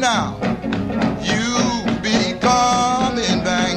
now. You be coming back.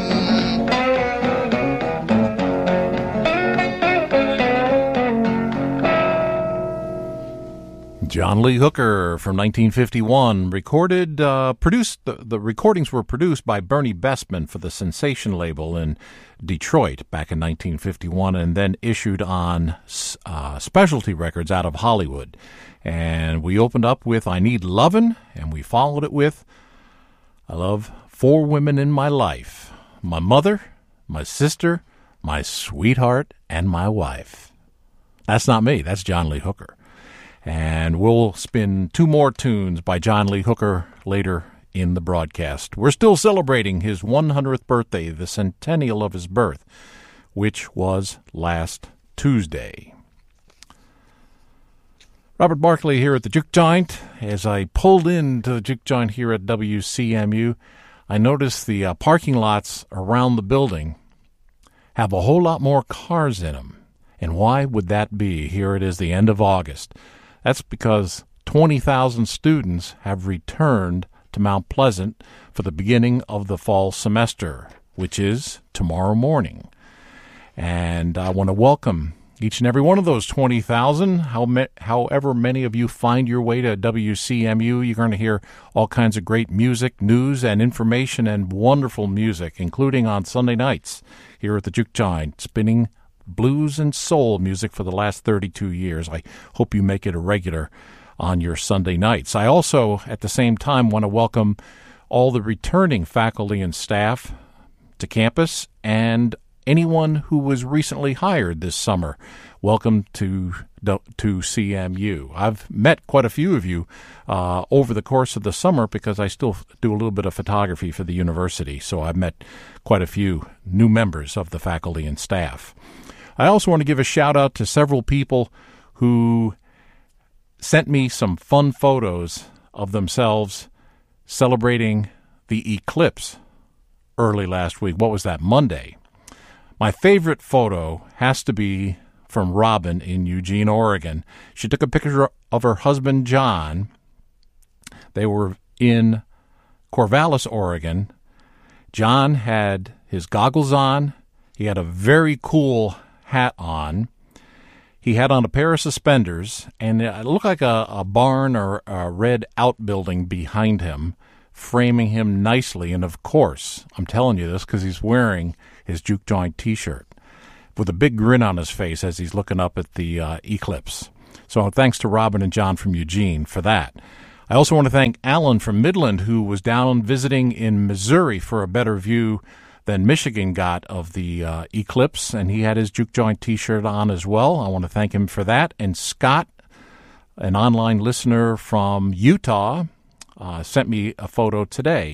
John Lee Hooker from 1951, produced. The recordings were produced by Bernie Bestman for the Sensation label in Detroit back in 1951, and then issued on Specialty Records out of Hollywood. And we opened up with I Need Lovin', and we followed it with I Love 4 Women in My Life: my mother, my sister, my sweetheart, and my wife. That's not me. That's John Lee Hooker. And we'll spin 2 more tunes by John Lee Hooker later in the broadcast. We're still celebrating his 100th birthday, the centennial of his birth, which was last Tuesday. Robert Barkley here at the Juke Joint. As I pulled into the Juke Joint here at WCMU, I noticed the parking lots around the building have a whole lot more cars in them. And why would that be? Here it is, the end of August. That's because 20,000 students have returned to Mount Pleasant for the beginning of the fall semester, which is tomorrow morning. And I want to welcome each and every one of those 20,000. However many of you find your way to WCMU, you're going to hear all kinds of great music, news, and information, and wonderful music, including on Sunday nights here at the Juke Joint, spinning blues and soul music for the last 32 years. I hope you make it a regular on your Sunday nights. I also, at the same time, want to welcome all the returning faculty and staff to campus and anyone who was recently hired this summer. Welcome to CMU. I've met quite a few of you over the course of the summer because I still do a little bit of photography for the university, so I've met quite a few new members of the faculty and staff. I also want to give a shout-out to several people who sent me some fun photos of themselves celebrating the eclipse early last week. What was that, Monday? My favorite photo has to be from Robin in Eugene, Oregon. She took a picture of her husband, John. They were in Corvallis, Oregon. John had his goggles on. He had a very cool hat on. He had on a pair of suspenders, and it looked like a barn or a red outbuilding behind him, framing him nicely. And of course, I'm telling you this because he's wearing his Juke Joint t-shirt with a big grin on his face as he's looking up at the eclipse. So thanks to Robin and John from Eugene for that. I also want to thank Alan from Midland, who was down visiting in Missouri for a better view than Michigan got of the eclipse, and he had his Juke Joint t-shirt on as well. I want to thank him for that. And Scott, an online listener from Utah, sent me a photo today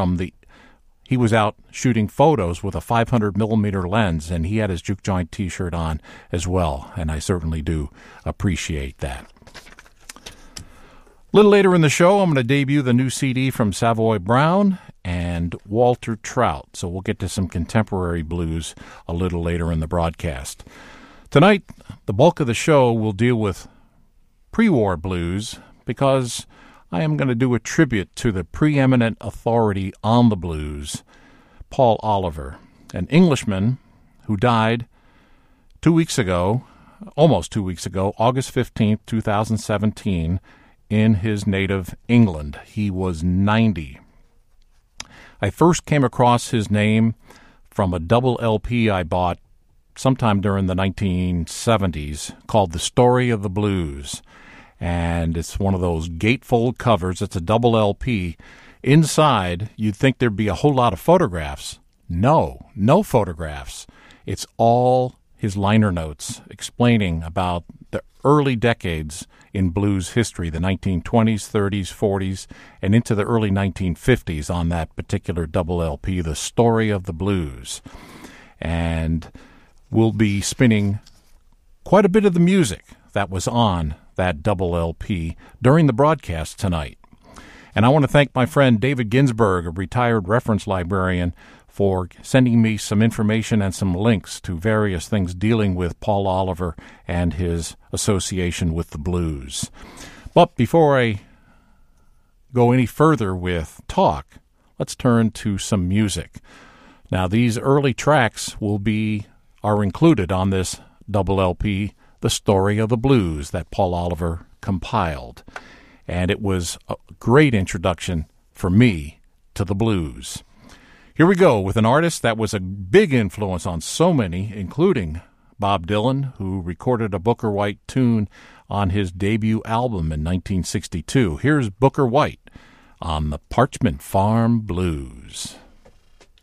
he was out shooting photos with a 500 millimeter lens, and he had his Juke Joint t-shirt on as well, and I certainly do appreciate that. A little later in the show, I'm going to debut the new CD from Savoy Brown and Walter Trout, so we'll get to some contemporary blues a little later in the broadcast. Tonight, the bulk of the show will deal with pre-war blues because I am going to do a tribute to the preeminent authority on the blues, Paul Oliver, an Englishman who died 2 weeks ago, almost 2 weeks ago, August 15th, 2017, in his native England. He was 90. I first came across his name from a double LP I bought sometime during the 1970s called The Story of the Blues. And it's one of those gatefold covers. It's a double LP. Inside, you'd think there'd be a whole lot of photographs. No photographs. It's all his liner notes explaining about the early decades in blues history, the 1920s, 30s, 40s, and into the early 1950s on that particular double LP, The Story of the Blues. And we'll be spinning quite a bit of the music that was on that double LP during the broadcast tonight. And I want to thank my friend David Ginsberg, a retired reference librarian, for sending me some information and some links to various things dealing with Paul Oliver and his association with the blues. But before I go any further with talk, let's turn to some music. Now, these early tracks are included on this double LP, The Story of the Blues, that Paul Oliver compiled. And it was a great introduction for me to the blues. Here we go with an artist that was a big influence on so many, including Bob Dylan, who recorded a Booker White tune on his debut album in 1962. Here's Booker White on the Parchment Farm Blues.